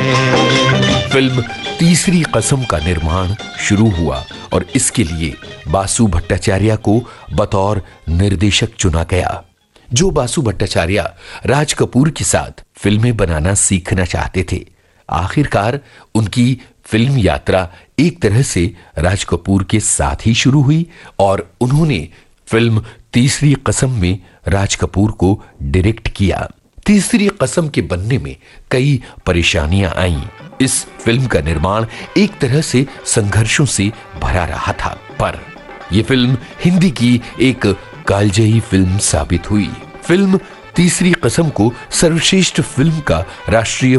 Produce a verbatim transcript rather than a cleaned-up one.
Film तीसरी कसम का निर्माण शुरू हुआ और इसके लिए बासु भट्टाचार्य को बतौर निर्देशक चुना गया। जो बासु भट्टाचार्य राज कपूर के साथ फिल्में बनाना सीखना चाहते थे। आखिरकार उनकी फिल्म यात्रा एक तरह से राज कपूर के साथ ही शुरू हुई और उन्होंने फिल्म तीसरी कसम में राज कपूर को डायरेक्ट किया। तीसरी कसम के बनने में कई परेशानियां आईं। इस फिल्म का निर्माण एक तरह से संघर्षों से भरा रहा था, पर यह फिल्म हिंदी की एक कालजयी फिल्म साबित हुई। फिल्म तीसरी कसम को सर्वश्रेष्ठ फिल्म का राष्ट्रीय